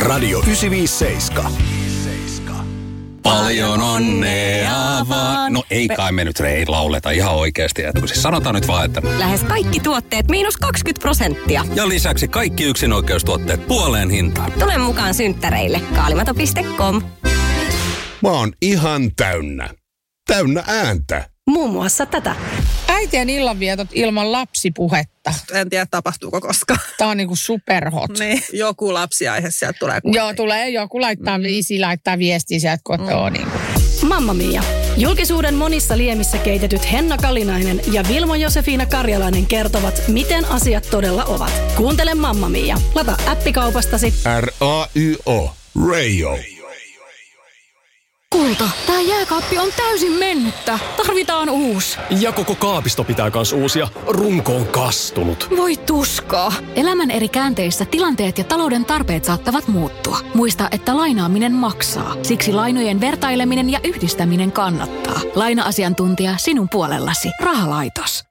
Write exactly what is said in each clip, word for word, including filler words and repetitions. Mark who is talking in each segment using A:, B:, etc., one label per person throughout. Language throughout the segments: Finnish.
A: Radio yhdeksänsataaviisikymmentäseitsemän.
B: Paljon onnea vaan. No ei kai me nyt ei lauleta ihan oikeasti. Siis sanotaan nyt vaan, että...
C: Lähes kaikki tuotteet miinus kaksikymmentä prosenttia.
B: Ja lisäksi kaikki yksinoikeustuotteet puoleen hintaan.
C: Tule mukaan synttäreille. Kaalimato piste com.
A: Mä oon ihan täynnä. Täynnä ääntä.
C: Muun muassa tätä.
D: Äitien illanvietot ilman lapsipuhetta.
E: En tiedä, tapahtuuko koskaan.
D: Tää on niinku superhot.
E: Niin, joku lapsiaihe sieltä tulee.
D: Joo, tulee. Joku laittaa, mm. isi laittaa viestiä sieltä kotoa. Mm. Niinku.
F: Mamma Mia. Julkisuuden monissa liemissä keitetyt Henna Kalinainen ja Vilmo Josefina Karjalainen kertovat, miten asiat todella ovat. Kuuntele Mamma Mia. Lata appikaupastasi.
A: R A Y O. Rayo.
G: Kulta, tää jääkaappi on täysin mennyttä. Tarvitaan uusi.
H: Ja koko kaapisto pitää kans uusia. Runko on kastunut.
G: Voi tuskaa. Elämän eri käänteissä tilanteet ja talouden tarpeet saattavat muuttua. Muista, että lainaaminen maksaa. Siksi lainojen vertaileminen ja yhdistäminen kannattaa. Laina-asiantuntija sinun puolellasi. Rahalaitos.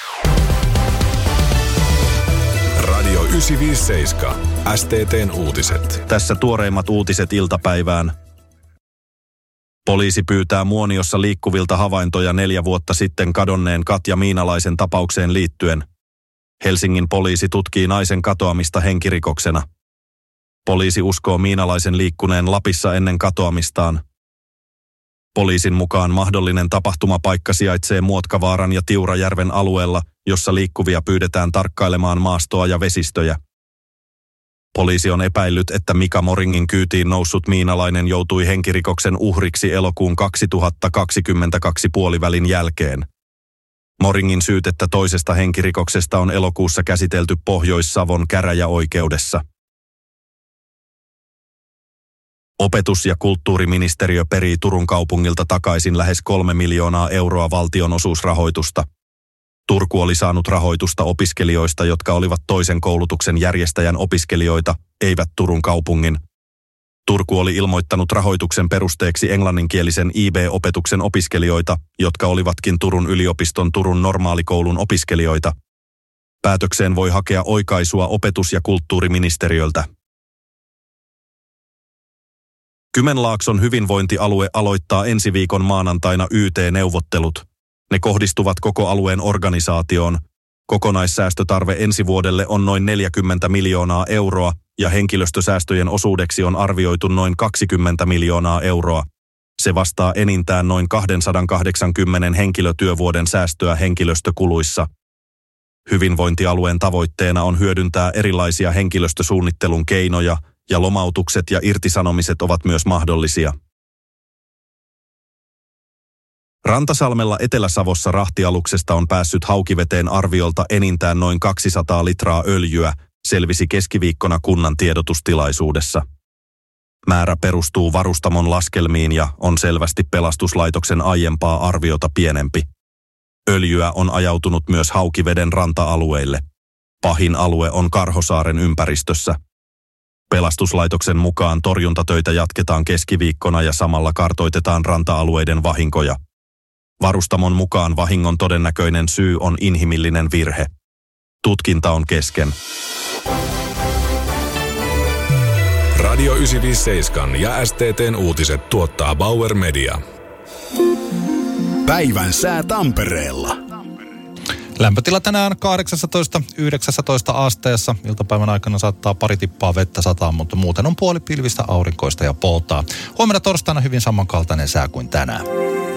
I: Radio yhdeksänsataaviisikymmentäseitsemän. S T T:n uutiset.
J: Tässä tuoreimmat uutiset iltapäivään. Poliisi pyytää Muoniossa liikkuvilta havaintoja neljä vuotta sitten kadonneen Katja Miinalaisen tapaukseen liittyen. Helsingin poliisi tutkii naisen katoamista henkirikoksena. Poliisi uskoo Miinalaisen liikkuneen Lapissa ennen katoamistaan. Poliisin mukaan mahdollinen tapahtumapaikka sijaitsee Muotkavaaran ja Tiurajärven alueella, jossa liikkuvia pyydetään tarkkailemaan maastoa ja vesistöjä. Poliisi on epäillyt, että Mika Moringin kyytiin noussut Miinalainen joutui henkirikoksen uhriksi elokuun kaksituhattakaksikymmentäkaksi puolivälin jälkeen. Moringin syytettä toisesta henkirikoksesta on elokuussa käsitelty Pohjois-Savon käräjäoikeudessa. Opetus- ja kulttuuriministeriö perii Turun kaupungilta takaisin lähes kolme miljoonaa euroa valtionosuusrahoitusta. Turku oli saanut rahoitusta opiskelijoista, jotka olivat toisen koulutuksen järjestäjän opiskelijoita, eivät Turun kaupungin. Turku oli ilmoittanut rahoituksen perusteeksi englanninkielisen I B-opetuksen opiskelijoita, jotka olivatkin Turun yliopiston Turun normaalikoulun opiskelijoita. Päätökseen voi hakea oikaisua opetus- ja kulttuuriministeriöltä. Kymenlaakson hyvinvointialue aloittaa ensi viikon maanantaina Y T-neuvottelut. Ne kohdistuvat koko alueen organisaatioon. Kokonaissäästötarve ensi vuodelle on noin neljäkymmentä miljoonaa euroa ja henkilöstösäästöjen osuudeksi on arvioitu noin kaksikymmentä miljoonaa euroa. Se vastaa enintään noin kaksisataakahdeksankymmentä henkilötyövuoden säästöä henkilöstökuluissa. Hyvinvointialueen tavoitteena on hyödyntää erilaisia henkilöstösuunnittelun keinoja ja lomautukset ja irtisanomiset ovat myös mahdollisia. Rantasalmella Etelä-Savossa rahtialuksesta on päässyt haukiveteen arviolta enintään noin kaksisataa litraa öljyä, selvisi keskiviikkona kunnan tiedotustilaisuudessa. Määrä perustuu varustamon laskelmiin ja on selvästi pelastuslaitoksen aiempaa arviota pienempi. Öljyä on ajautunut myös haukiveden ranta-alueille. Pahin alue on Karhosaaren ympäristössä. Pelastuslaitoksen mukaan torjuntatöitä jatketaan keskiviikkona ja samalla kartoitetaan ranta-alueiden vahinkoja. Varustamon mukaan vahingon todennäköinen syy on inhimillinen virhe. Tutkinta on kesken.
I: Radio yhdeksänsataaviisikymmentäseitsemän ja S T T:n uutiset tuottaa Bauer Media.
A: Päivän sää Tampereella.
K: Lämpötila tänään kahdeksantoista yhdeksäntoista asteessa. Iltapäivän aikana saattaa pari tippaa vettä sataa, mutta muuten on puolipilvistä, aurinkoista ja poltaa. Huomenna torstaina hyvin samankaltainen sää kuin tänään.